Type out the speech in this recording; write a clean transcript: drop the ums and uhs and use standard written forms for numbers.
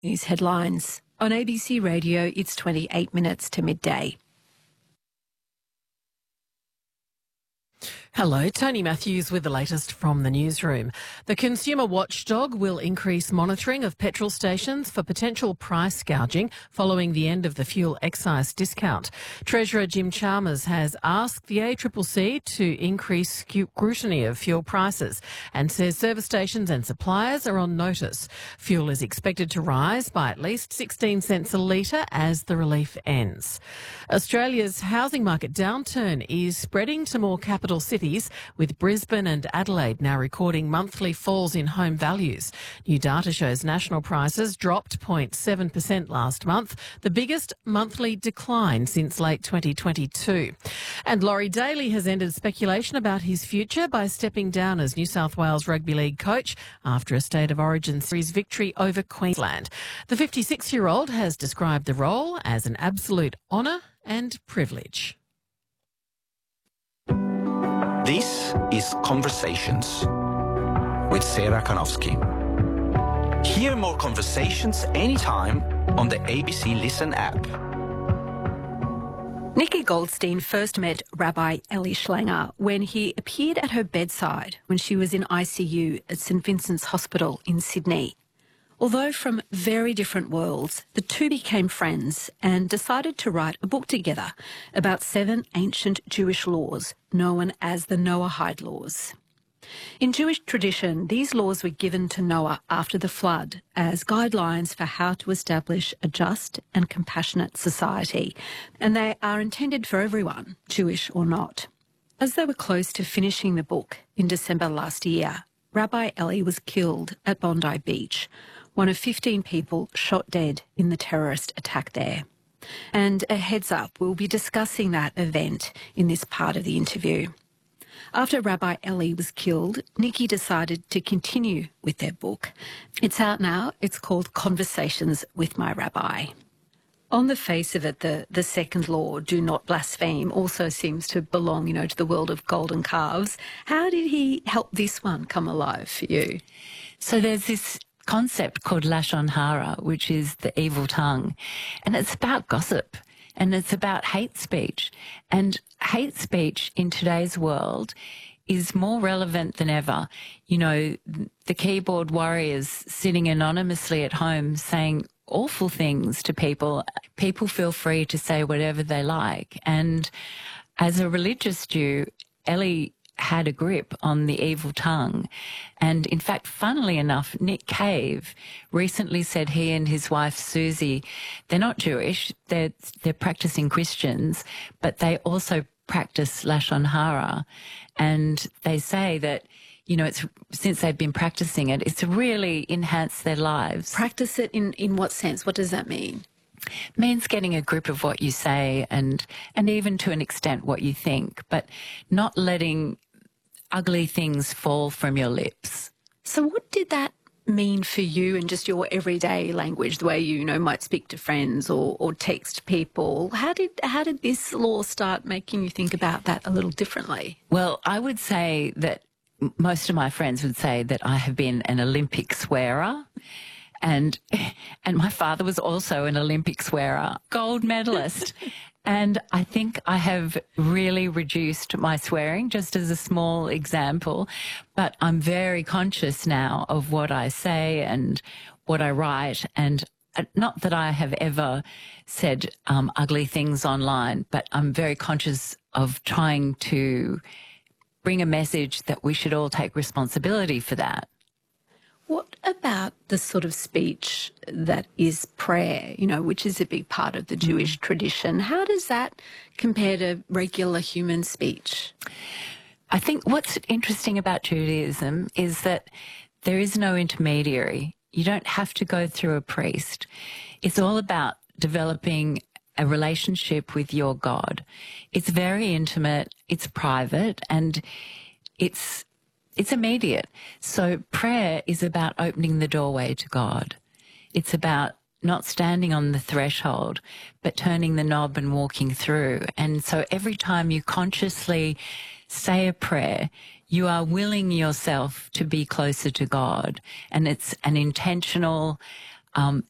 News headlines. On ABC Radio, it's 28 minutes to midday. Hello, Tony Matthews with the latest from the newsroom. The consumer watchdog will increase monitoring of petrol stations for potential price gouging following the end of the fuel excise discount. Treasurer Jim Chalmers has asked the ACCC to increase scrutiny of fuel prices and says service stations and suppliers are on notice. Fuel is expected to rise by at least 16 cents a litre as the relief ends. Australia's housing market downturn is spreading to more capital cities, with Brisbane and Adelaide now recording monthly falls in home values. New data shows national prices dropped 0.7% last month, the biggest monthly decline since late 2022. And Laurie Daly has ended speculation about his future by stepping down as New South Wales Rugby League coach after a State of Origin series victory over Queensland. The 56-year-old has described the role as an absolute honour and privilege. This is Conversations with Sarah Kanowski. Hear more conversations anytime on the ABC Listen app. Nikki Goldstein first met Rabbi Eli Schlanger when he appeared at her bedside when she was in ICU at St Vincent's Hospital in Sydney. Although from very different worlds, the two became friends and decided to write a book together about 7 ancient Jewish laws known as the Noahide laws. In Jewish tradition, these laws were given to Noah after the flood as guidelines for how to establish a just and compassionate society, and they are intended for everyone, Jewish or not. As they were close to finishing the book in December last year, Rabbi Eli was killed at Bondi Beach, one of 15 people shot dead in the terrorist attack there. And a heads up, we'll be discussing that event in this part of the interview. After Rabbi Eli was killed, Nikki decided to continue with their book. It's out now. It's called Conversations with My Rabbi. On the face of it, the second law, do not blaspheme, also seems to belong, to the world of golden calves. How did he help this one come alive for you? So there's this concept called Lashon Hara, which is the evil tongue, and it's about gossip and it's about hate speech. And hate speech in today's world is more relevant than ever. The keyboard warriors sitting anonymously at home saying awful things to people. People feel free to say whatever they like. And as a religious Jew, Ellie had a grip on the evil tongue. And in fact, funnily enough, Nick Cave recently said he and his wife Susie, they're not Jewish, they're practicing Christians, but they also practice Lashon Hara. And they say that, it's since they've been practicing it, it's really enhanced their lives. Practice it in what sense? What does that mean? Means getting a grip of what you say and even to an extent what you think, but not letting ugly things fall from your lips. So what did that mean for you in just your everyday language, the way you might speak to friends or text people? How did this law start making you think about that a little differently? Well, I would say that most of my friends would say that I have been an Olympic swearer. And my father was also an Olympic swearer, gold medalist. And I think I have really reduced my swearing, just as a small example. But I'm very conscious now of what I say and what I write. And not that I have ever said ugly things online, but I'm very conscious of trying to bring a message that we should all take responsibility for that. What about the sort of speech that is prayer, which is a big part of the Jewish tradition? How does that compare to regular human speech? I think what's interesting about Judaism is that there is no intermediary. You don't have to go through a priest. It's all about developing a relationship with your God. It's very intimate, it's private, and it's immediate. So prayer is about opening the doorway to God. It's about not standing on the threshold, but turning the knob and walking through. And so every time you consciously say a prayer, you are willing yourself to be closer to God. And it's an intentional